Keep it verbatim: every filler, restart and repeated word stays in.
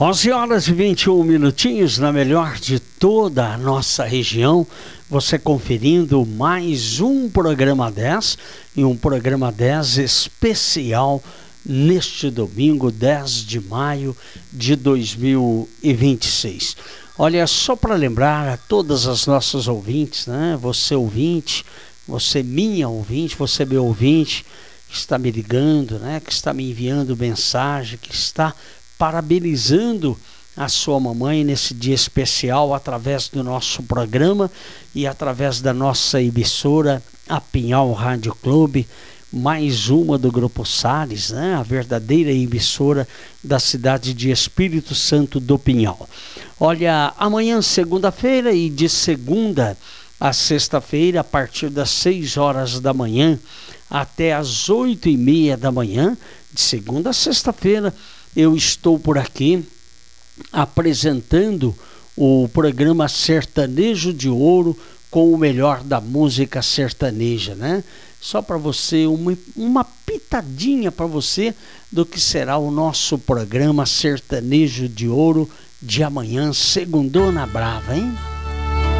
onze horas e vinte e um minutinhos, na melhor de toda a nossa região, você conferindo mais um programa dez, e um programa dez especial neste domingo, dez de maio de dois mil e vinte e seis. Olha, só para lembrar a todas as nossas ouvintes, né? Você ouvinte, você minha ouvinte, você meu ouvinte, que está me ligando, né? Que está me enviando mensagem, que está parabenizando a sua mamãe nesse dia especial através do nosso programa e através da nossa emissora, a Pinhal Rádio Clube, mais uma do Grupo Salles, né? A verdadeira emissora da cidade de Espírito Santo do Pinhal. Olha, amanhã, segunda-feira, e de segunda a sexta-feira, a partir das seis horas da manhã até as oito e meia da manhã, de segunda a sexta-feira, eu estou por aqui apresentando o programa Sertanejo de Ouro com o melhor da música sertaneja, né? Só para você, uma, uma pitadinha para você do que será o nosso programa Sertanejo de Ouro de amanhã, segundona brava, hein?